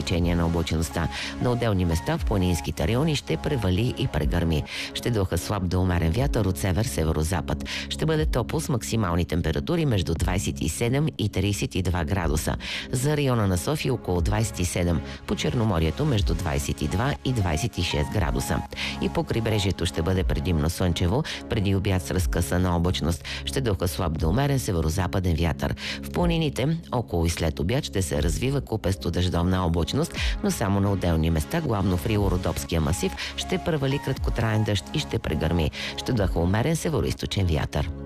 увеличение на облачността. На отделни места в планинските райони ще превали и прегърми. Ще духа слаб до умерен вятър от север-северозапад. Ще бъде топло с максимални температури между 27 и 32 градуса. За района на София около 27, по Черноморието между 22 и 26 градуса. И по крайбрежието ще бъде предимно слънчево, преди обяд с разкъсана облачност. Ще духа слаб до умерен северозападен вятър. В планините около и след обяд ще се развива купесто дъждовна облачност, но само на отделни места, главно в Рило-Родопския масив, ще превали краткотраен дъжд и ще прегърми. Ще духа умерен североизточен вятър.